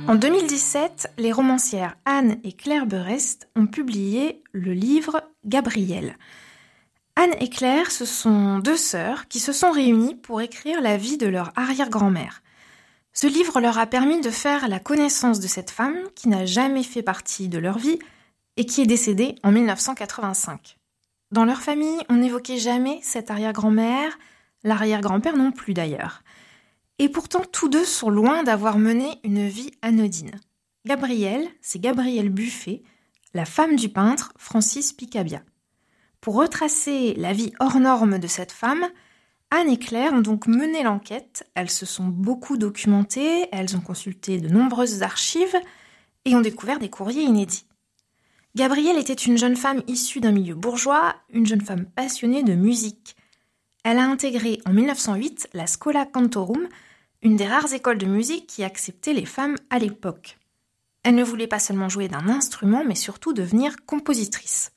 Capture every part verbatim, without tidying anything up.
En deux mille dix-sept, les romancières Anne et Claire Berest ont publié le livre Gabrielle. Anne et Claire, ce sont deux sœurs qui se sont réunies pour écrire la vie de leur arrière-grand-mère. Ce livre leur a permis de faire la connaissance de cette femme qui n'a jamais fait partie de leur vie et qui est décédée en mille neuf cent quatre-vingt-cinq. Dans leur famille, on n'évoquait jamais cette arrière-grand-mère, l'arrière-grand-père non plus d'ailleurs. Et pourtant, tous deux sont loin d'avoir mené une vie anodine. Gabrielle, c'est Gabrielle Buffet, la femme du peintre Francis Picabia. Pour retracer la vie hors norme de cette femme, Anne et Claire ont donc mené l'enquête, elles se sont beaucoup documentées, elles ont consulté de nombreuses archives et ont découvert des courriers inédits. Gabrielle était une jeune femme issue d'un milieu bourgeois, une jeune femme passionnée de musique. Elle a intégré en mille neuf cent huit la Schola Cantorum, une des rares écoles de musique qui acceptait les femmes à l'époque. Elle ne voulait pas seulement jouer d'un instrument, mais surtout devenir compositrice.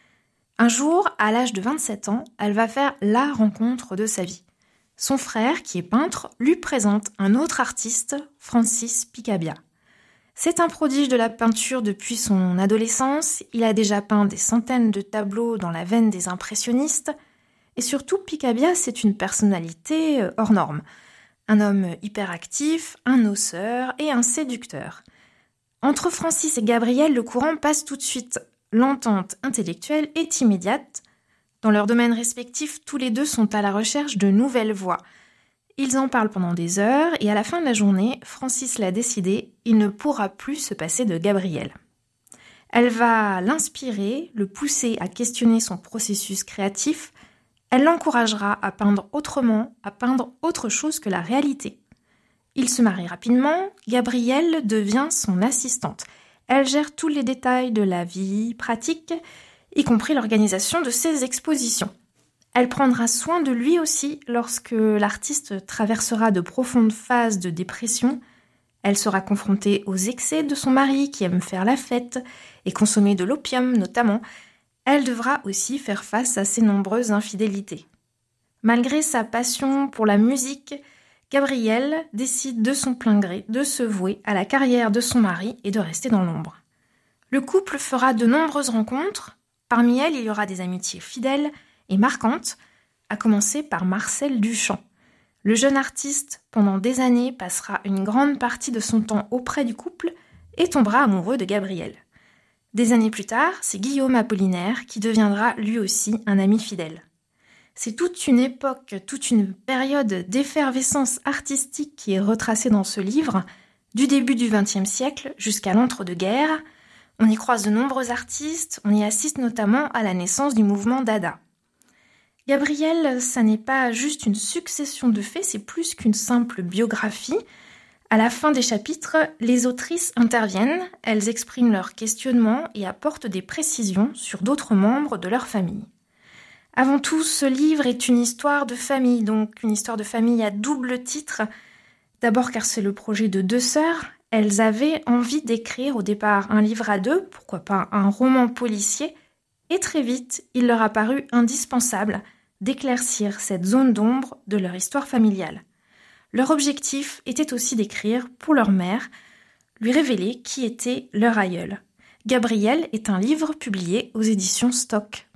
Un jour, à l'âge de vingt-sept ans, elle va faire la rencontre de sa vie. Son frère, qui est peintre, lui présente un autre artiste, Francis Picabia. C'est un prodige de la peinture depuis son adolescence, il a déjà peint des centaines de tableaux dans la veine des impressionnistes, et surtout Picabia, c'est une personnalité hors norme. Un homme hyperactif, un noceur et un séducteur. Entre Francis et Gabrielle, le courant passe tout de suite. L'entente intellectuelle est immédiate. Dans leurs domaines respectifs, tous les deux sont à la recherche de nouvelles voies. Ils en parlent pendant des heures et à la fin de la journée, Francis l'a décidé, il ne pourra plus se passer de Gabrielle. Elle va l'inspirer, le pousser à questionner son processus créatif. Elle l'encouragera à peindre autrement, à peindre autre chose que la réalité. Ils se marient rapidement, Gabrielle devient son assistante. Elle gère tous les détails de la vie pratique, y compris l'organisation de ses expositions. Elle prendra soin de lui aussi lorsque l'artiste traversera de profondes phases de dépression. Elle sera confrontée aux excès de son mari qui aime faire la fête et consommer de l'opium notamment. Elle devra aussi faire face à ses nombreuses infidélités. Malgré sa passion pour la musique, Gabrielle décide de son plein gré de se vouer à la carrière de son mari et de rester dans l'ombre. Le couple fera de nombreuses rencontres. Parmi elles, il y aura des amitiés fidèles et marquantes, à commencer par Marcel Duchamp. Le jeune artiste, pendant des années, passera une grande partie de son temps auprès du couple et tombera amoureux de Gabrielle. Des années plus tard, c'est Guillaume Apollinaire qui deviendra lui aussi un ami fidèle. C'est toute une époque, toute une période d'effervescence artistique qui est retracée dans ce livre, du début du vingtième siècle jusqu'à l'entre-deux-guerres. On y croise de nombreux artistes, on y assiste notamment à la naissance du mouvement Dada. Gabrielle, ça n'est pas juste une succession de faits, c'est plus qu'une simple biographie. À la fin des chapitres, les autrices interviennent, elles expriment leurs questionnements et apportent des précisions sur d'autres membres de leur famille. Avant tout, ce livre est une histoire de famille, donc une histoire de famille à double titre. D'abord car c'est le projet de deux sœurs. Elles avaient envie d'écrire au départ un livre à deux, pourquoi pas un roman policier, et très vite, il leur a paru indispensable d'éclaircir cette zone d'ombre de leur histoire familiale. Leur objectif était aussi d'écrire pour leur mère, lui révéler qui était leur aïeul. Gabrielle est un livre publié aux éditions Stock.